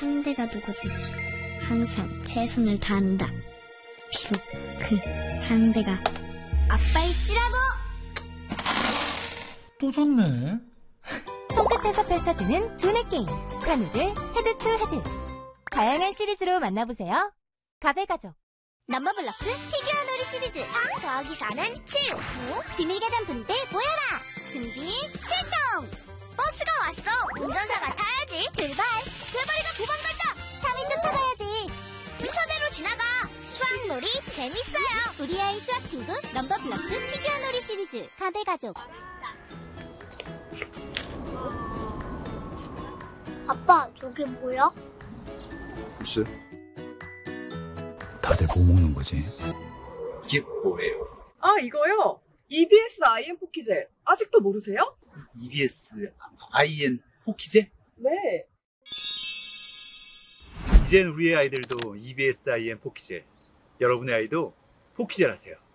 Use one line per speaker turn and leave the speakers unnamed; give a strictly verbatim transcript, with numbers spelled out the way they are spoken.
상대가 누구든 항상 최선을 다한다. 비록 그 상대가 아빠일지라도.
또 졌네.
손끝에서 펼쳐지는 두뇌 게임 카누들 헤드 투 헤드. 다양한 시리즈로 만나보세요. 가베가족.
넘버블럭스 피규어 놀이 시리즈. 삼 더하기 사는 칠. 오, 비밀 계단 분대 모여라. 준비 출동. 버스가 왔어. 운전사가 타야지. 출발. 쇠바리가 도망간다. 삼 위 쫓아가야지. 순서대로 지나가. 수학놀이 재밌어요. 우리 아이 수학 친구 넘버블럭스 피규어 놀이 시리즈 가베가족. 아빠, 저게 뭐야?
글쎄. 다들 뭐 먹는 거지?
이게 뭐예요?
아, 이거요? 이비에스 아이엠 포키젤. 아직도 모르세요?
이비에스 아이엔 포키제?
네.
이젠 우리의 아이들도 이비에스 아이엔 포키젤. 여러분의 아이도 포키젤 하세요.